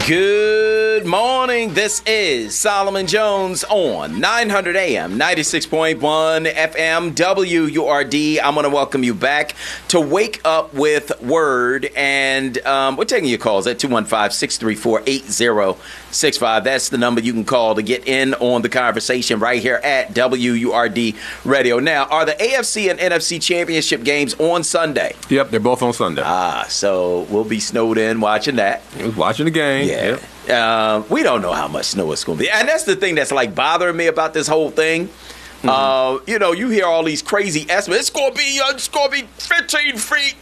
Good morning. This is Solomon Jones on 900 AM, 96.1 FM, WURD. I'm going to welcome you back to Wake Up with Word. And we're taking your calls at 215-634-8065. That's the number you can call to get in on the conversation right here at WURD Radio. Now, are the AFC and NFC championship games on Sunday? Yep, they're both on Sunday. So we'll be snowed in watching that. Watching the game. Yeah. Yep. We don't know how much snow it's going to be. And that's the thing that's like bothering me about this whole thing. You hear all these crazy estimates. It's going to be 15 feet.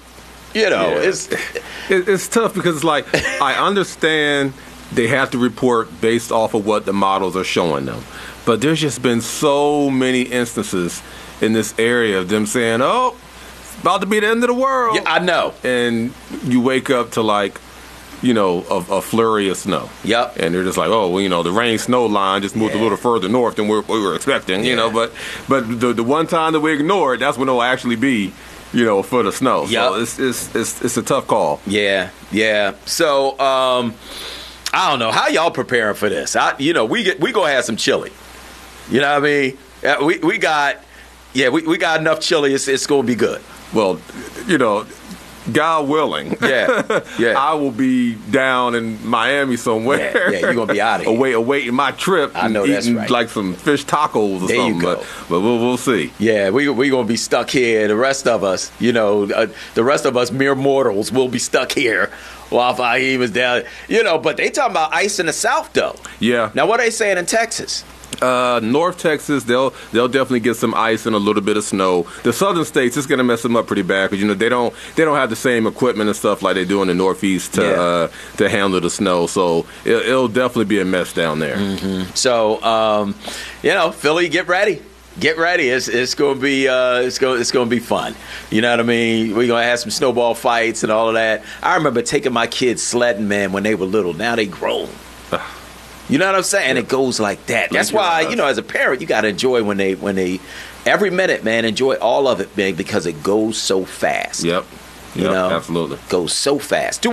It's tough because it's like, I understand they have to report based off of what the models are showing them. But there's just been so many instances in this area of them saying, oh, it's about to be the end of the world. Yeah, I know. And you wake up to like, a flurry of snow. Yep. And they're just like, the rain-snow line just moved a little further north than we were expecting, But the one time that we ignored, that's when it'll actually be, for the snow. Yep. So it's a tough call. Yeah. So, I don't know. How y'all preparing for this? We gonna have some chili. You know what I mean? We got enough chili. It's gonna be good. Well, God willing, I will be down in Miami somewhere. Yeah, you're gonna be out of here. awaiting my trip. I know and that's eating right. Like some fish tacos or there something. You go. But we'll see. Yeah, we gonna be stuck here. The rest of us, mere mortals, will be stuck here while Fahim is down. But they talking about ice in the South though. Yeah. Now what are they saying in Texas? North Texas, they'll definitely get some ice and a little bit of snow. The southern states, it's gonna mess them up pretty bad because they don't have the same equipment and stuff like they do in the Northeast to handle the snow. So it'll definitely be a mess down there. Mm-hmm. So Philly, get ready. Get ready. It's gonna be fun. You know what I mean? We're gonna have some snowball fights and all of that. I remember taking my kids sledding, man, when they were little. Now they grown. You know what I'm saying? And it goes like that. That's why, as a parent, you got to enjoy when they every minute, man, enjoy all of it, man, because it goes so fast. Yep. Absolutely. Goes so fast.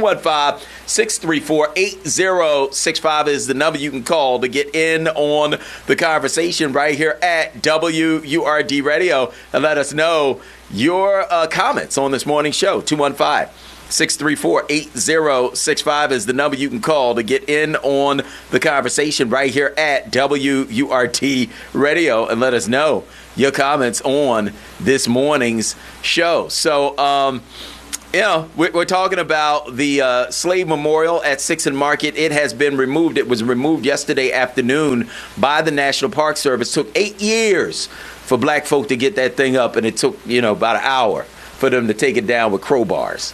215-634-8065 is the number you can call to get in on the conversation right here at WURD Radio and let us know your comments on this morning's show. 215-634-8065 is the number you can call to get in on the conversation right here at WURD Radio and let us know your comments on this morning's show. So, we're talking about the slave memorial at 6th and Market. It has been removed. It was removed yesterday afternoon by the National Park Service. It took 8 years for black folk to get that thing up, and it took, about an hour for them to take it down with crowbars.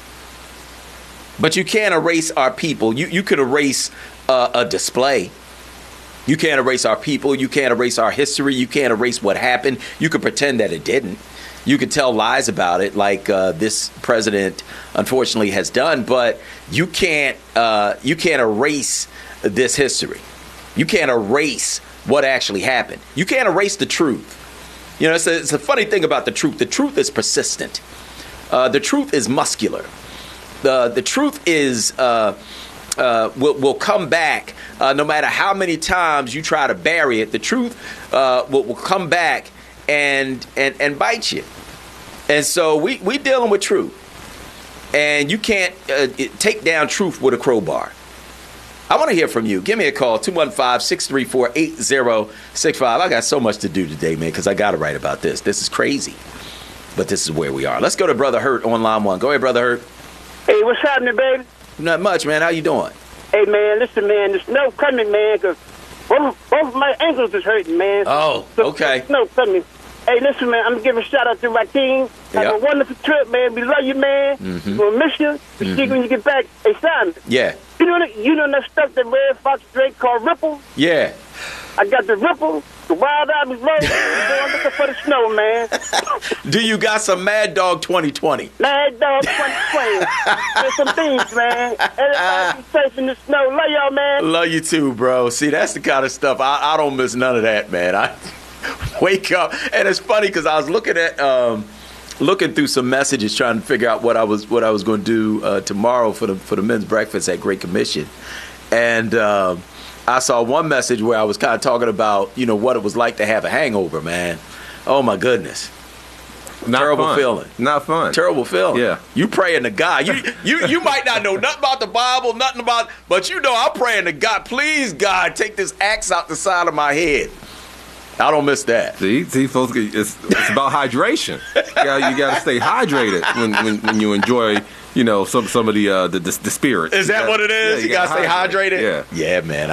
But you can't erase our people. You could erase a display. You can't erase our people. You can't erase our history. You can't erase what happened. You could pretend that it didn't. You could tell lies about it like this president unfortunately has done. But you can't erase this history. You can't erase what actually happened. You can't erase the truth. It's a funny thing about the truth. The truth is persistent. The truth is muscular. The truth is will come back no matter how many times you try to bury it. The truth will come back and bite you. And so we dealing with truth. And you can't take down truth with a crowbar. I want to hear from you. Give me a call, 215-634-8065. I got so much to do today, man, because I got to write about this. This is crazy. But this is where we are. Let's go to Brother Hurt on line one. Go ahead, Brother Hurt. Hey, what's happening, baby? Not much, man. How you doing? Hey, man, listen, man, the snow coming, man, because both of my ankles is hurting, man. Oh, okay. Snow coming. Hey, listen, man, I'm going to give a shout out to Raheem. Have a wonderful trip, man. We love you, man. Mm-hmm. We'll miss you. See you when you get back. Hey, son. Yeah. You know that stuff that Red Fox drank called Ripple? Yeah. I got the Ripple, the Wild Irish Rose. I'm looking for the snow, man. Do you got some Mad Dog 2020? Mad Dog 2020. There's some things, man. Everybody be safe in the snow. Love y'all, man. Love you too, bro. See, that's the kind of stuff. I don't miss none of that, man. I wake up, and it's funny because I was looking through some messages trying to figure out what I was going to do tomorrow for the men's breakfast at Great Commission. and I saw one message where I was kind of talking about, what it was like to have a hangover, man. Oh my goodness. Not Terrible fun. feeling. Not fun. Terrible feeling. Yeah. You praying to God. You might not know nothing about the Bible, but I'm praying to God. Please, God, take this axe out the side of my head. I don't miss that. See, folks, it's about hydration. You got to stay hydrated when you enjoy, some of the spirits. Is that what it is? Yeah, you got to stay hydrated? Yeah. Yeah, man.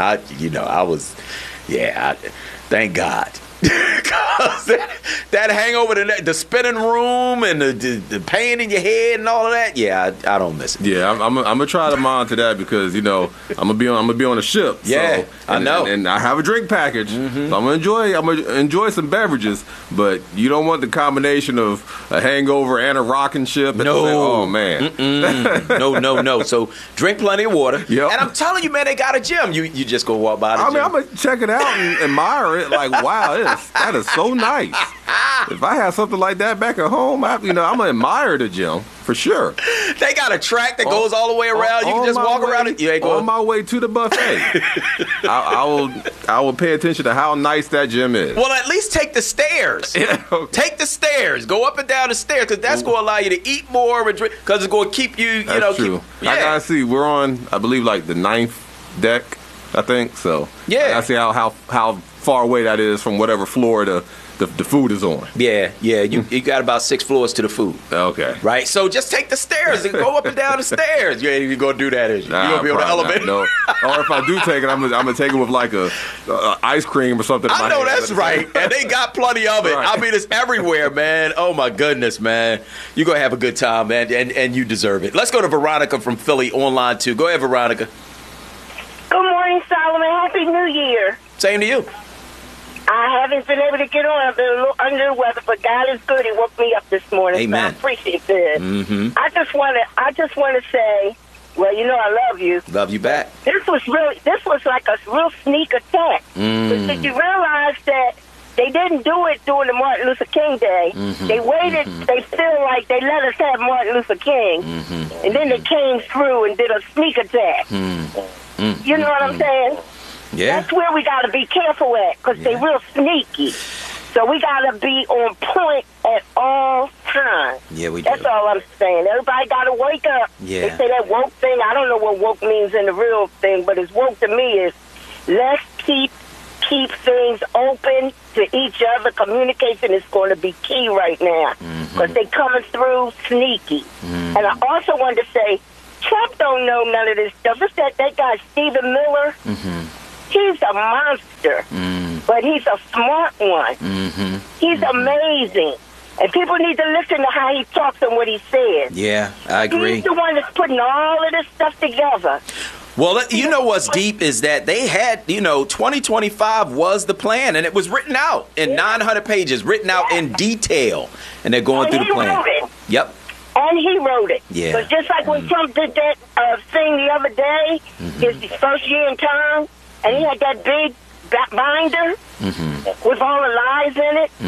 Thank God. 'Cause that hangover, the spinning room and the pain in your head and all of that. Yeah, I don't miss it. Yeah, I'm gonna try to monitor that because I'm gonna be on a ship. Yeah, I know. And I have a drink package, so I'm gonna enjoy some beverages. But you don't want the combination of a hangover and a rocking ship. Oh man, no. So drink plenty of water. Yep. And I'm telling you, man, they got a gym. You just go walk by the gym. I'm gonna check it out and admire it. Like, wow, that is so nice. If I had something like that back at home, I'm gonna admire the gym for sure. They got a track that goes all the way around. You can just walk around it. You ain't going on my way to the buffet. I will pay attention to how nice that gym is. Well, at least take the stairs. Yeah, okay. Take the stairs. Go up and down the stairs because that's going to allow you to eat more and drink because it's going to keep you. That's true. I gotta see. We're on, I believe, like the 9th deck. I think so. Yeah. I gotta see how far away that is from whatever floor the food is on. Yeah. You got about 6 floors to the food. Okay. Right? So just take the stairs and go up and down the stairs. You ain't even going to do that, is you? Nah, You're going to be on the elevator? No. Or if I do take it, I'm gonna take it with like a ice cream or something. I know that's right. And they got plenty of it. Right. I mean, it's everywhere, man. Oh, my goodness, man. You're going to have a good time, man, and you deserve it. Let's go to Veronica from Philly online, too. Go ahead, Veronica. Good morning, Solomon. Happy New Year. Same to you. I haven't been able to get on. I've been a little under the weather, but God is good. He woke me up this morning. Amen. So I appreciate this. Mm-hmm. I just want to say, well, I love you. Love you back. This was like a real sneak attack. But did you realize that they didn't do it during the Martin Luther King Day? Mm-hmm. They waited. Mm-hmm. They feel like they let us have Martin Luther King, and then they came through and did a sneak attack. Mm-hmm. You know what I'm saying? Yeah. That's where we got to be careful at, because they real sneaky. So we got to be on point at all times. Yeah, we do. That's all I'm saying. Everybody got to wake up. Yeah. They say that woke thing. I don't know what woke means in the real thing, but it's woke to me is let's keep things open to each other. Communication is going to be key right now, because they coming through sneaky. And I also wanted to say, Trump don't know none of this stuff. It's that guy Stephen Miller. He's a monster, but he's a smart one. He's amazing. And people need to listen to how he talks and what he says. Yeah, I agree. He's the one that's putting all of this stuff together. Well, you know what's deep is that they had, 2025 was the plan, and it was written out in 900 pages, written out in detail, and they're going through the plan. Wrote it. Yep. And he wrote it. Yeah. But just like when Trump did that thing the other day, his first year in term, and he had that big binder with all the lies in it.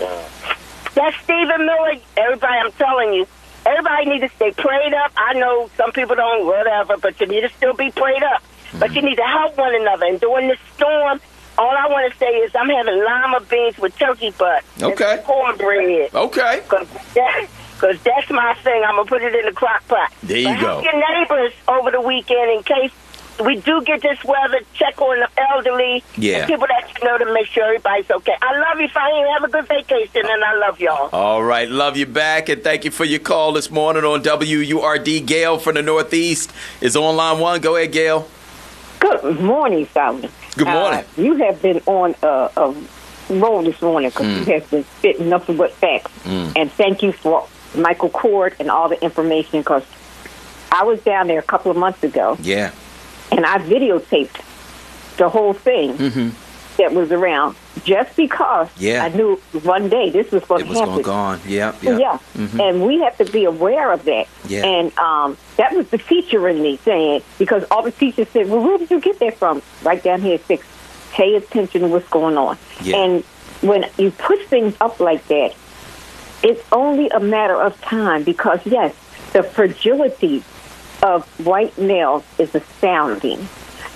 That's Stephen Miller. Everybody, I'm telling you, everybody needs to stay prayed up. I know some people don't, whatever, but you need to still be prayed up. But you need to help one another. And during this storm, all I want to say is I'm having lima beans with turkey butt. Okay. And cornbread. Okay. Because that's my thing. I'm going to put it in the crock pot. There you go. Help your neighbors over the weekend in case we do get this weather. Check on the elderly. Yeah. And people that you know to make sure everybody's okay. I love you, Fahim. Have a good vacation, and I love y'all. All right. Love you back, and thank you for your call this morning on WURD. Gail from the Northeast is on line 1. Go ahead, Gail. Good morning, Solomon. Good morning. You have been on a roll this morning because you have been spitting nothing but facts. And thank you for Michael Cord and all the information, because I was down there a couple of months ago. Yeah. And I videotaped the whole thing that was around just because I knew one day this was going to happen. It was going on. Yeah. And we have to be aware of that. Yeah. And that was the teacher in me saying, because all the teachers said, well, where did you get that from? Right down here at 6. Pay attention to what's going on. Yeah. And when you put things up like that, it's only a matter of time, because, yes, the fragility of white males is astounding.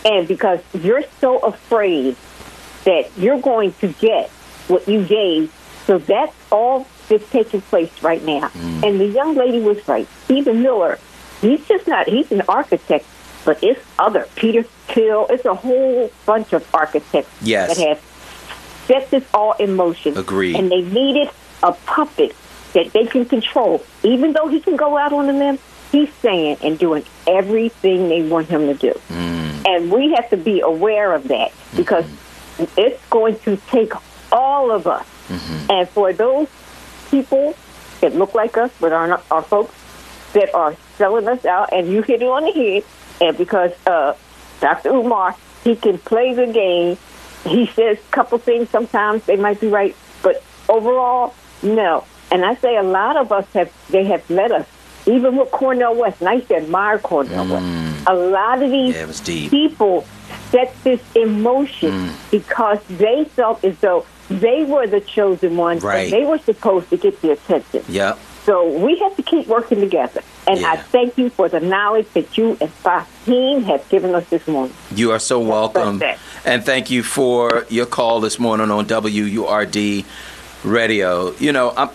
And because you're so afraid that you're going to get what you gave, so that's all that's taking place right now. And the young lady was right. Stephen Miller, he's an architect, but it's other. Peter Thiel, it's a whole bunch of architects that have set this all in motion. Agreed. And they needed a puppet that they can control. Even though he can go out on a limb, he's saying and doing everything they want him to do. And we have to be aware of that because it's going to take all of us. And for those people that look like us, but are not our folks that are selling us out, and you hit it on the head, and because Dr. Umar, he can play the game. He says a couple things. Sometimes they might be right, but overall, no. And I say a lot of us have led us, even with Cornel West, and I used to admire Cornel West. A lot of these people set this in motion because they felt as though they were the chosen ones, and they were supposed to get the attention. Yeah. So we have to keep working together. And I thank you for the knowledge that you and Fahim have given us this morning. You are so welcome. And thank you for your call this morning on WURD Radio. You know,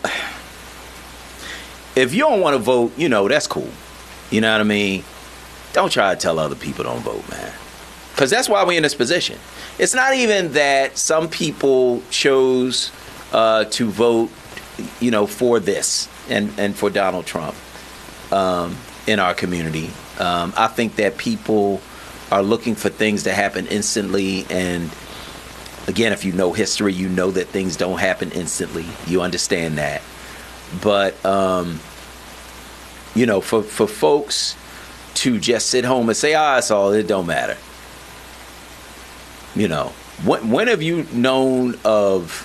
if you don't want to vote, you know, that's cool. You know what I mean? Don't try to tell other people don't vote, man. Because that's why we're in this position. It's not even that some people chose to vote, you know, for this and for Donald Trump in our community. I think that people are looking for things to happen instantly. And again, if you know history, you know that things don't happen instantly. You understand that. But, you know, for folks to just sit home and say, it's all, it don't matter. You know, when have you known of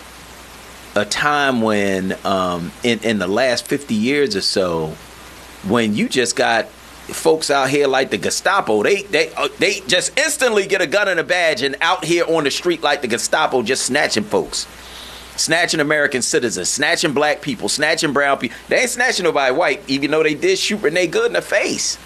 a time when in the last 50 years or so, when you just got folks out here like the Gestapo, they just instantly get a gun and a badge and out here on the street like the Gestapo, just snatching folks, snatching American citizens, snatching black people, snatching brown people. They ain't snatching nobody white, even though they did shoot Renee Good in the face.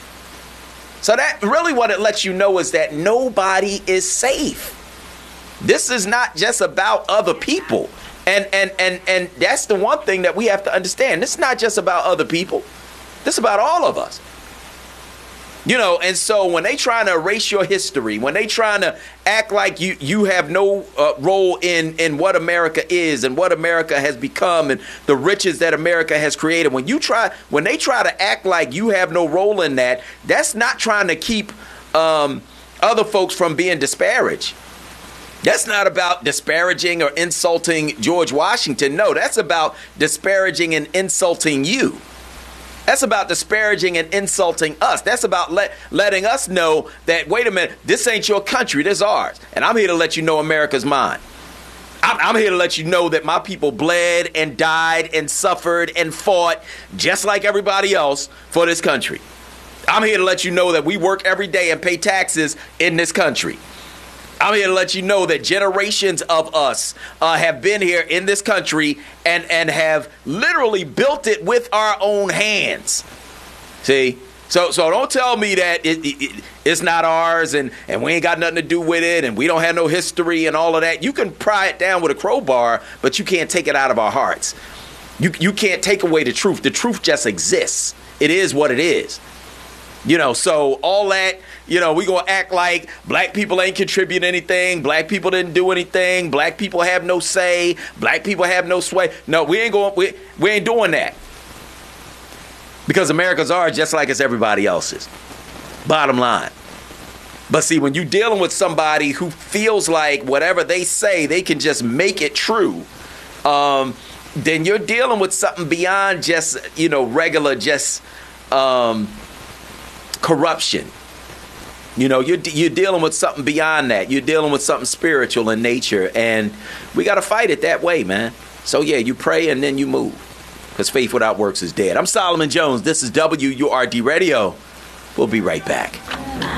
So that really what it lets you know is that nobody is safe. This is not just about other people. And that's the one thing that we have to understand. This is not just about other people. This is about all of us. You know, and so when they trying to erase your history, when they trying to act like you have no role in what America is and what America has become and the riches that America has created, when they try to act like you have no role in that, that's not trying to keep other folks from being disparaged. That's not about disparaging or insulting George Washington. No, that's about disparaging and insulting you. That's about disparaging and insulting us. That's about letting us know that, wait a minute, this ain't your country, this is ours. And I'm here to let you know America's mine. I'm here to let you know that my people bled and died and suffered and fought just like everybody else for this country. I'm here to let you know that we work every day and pay taxes in this country. I'm here to let you know that generations of us have been here in this country and have literally built it with our own hands. See? So don't tell me that it's not ours and we ain't got nothing to do with it and we don't have no history and all of that. You can pry it down with a crowbar, but you can't take it out of our hearts. You can't take away the truth. The truth just exists. It is what it is. You know, so all that, you know, we going to act like black people ain't contribute anything. Black people didn't do anything. Black people have no say. Black people have no sway. No, we ain't doing that. Because America's ours just like it's everybody else's. Bottom line. But see, when you're dealing with somebody who feels like whatever they say, they can just make it true, then you're dealing with something beyond just, you know, regular just corruption. You know, you're dealing with something beyond that. You're dealing with something spiritual in nature, and we got to fight it that way, man. So yeah, you pray and then you move, because faith without works is dead. I'm Solomon Jones. This is WURD Radio. We'll be right back.